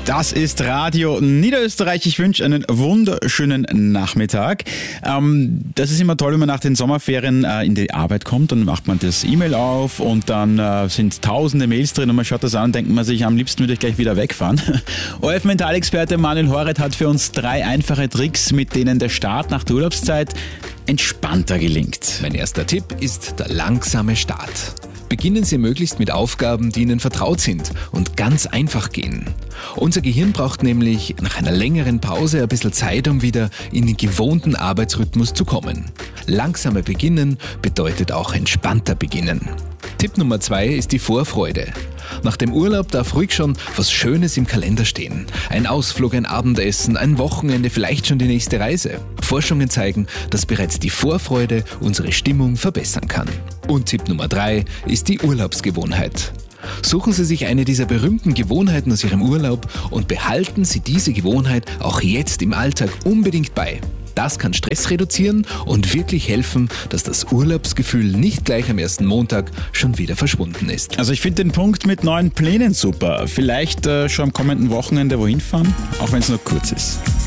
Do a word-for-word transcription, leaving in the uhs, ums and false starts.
Das ist Radio Niederösterreich. Ich wünsche einen wunderschönen Nachmittag. Ähm, das ist immer toll, wenn man nach den Sommerferien äh, in die Arbeit kommt. Dann macht man das E-Mail auf und dann äh, sind tausende Mails drin und man schaut das an und denkt man sich, am liebsten würde ich gleich wieder wegfahren. O R F-Mentalexperte Manuel Horet hat für uns drei einfache Tricks, mit denen der Start nach der Urlaubszeit entspannter gelingt. Mein erster Tipp ist der langsame Start. Beginnen Sie möglichst mit Aufgaben, die Ihnen vertraut sind und ganz einfach gehen. Unser Gehirn braucht nämlich nach einer längeren Pause ein bisschen Zeit, um wieder in den gewohnten Arbeitsrhythmus zu kommen. Langsamer beginnen bedeutet auch entspannter beginnen. Tipp Nummer zwei ist die Vorfreude. Nach dem Urlaub darf ruhig schon was Schönes im Kalender stehen. Ein Ausflug, ein Abendessen, ein Wochenende, vielleicht schon die nächste Reise. Forschungen zeigen, dass bereits die Vorfreude unsere Stimmung verbessern kann. Und Tipp Nummer drei ist die Urlaubsgewohnheit. Suchen Sie sich eine dieser berühmten Gewohnheiten aus Ihrem Urlaub und behalten Sie diese Gewohnheit auch jetzt im Alltag unbedingt bei. Das kann Stress reduzieren und wirklich helfen, dass das Urlaubsgefühl nicht gleich am ersten Montag schon wieder verschwunden ist. Also ich finde den Punkt mit neuen Plänen super. Vielleicht äh, schon am kommenden Wochenende wohin fahren, auch wenn es nur kurz ist.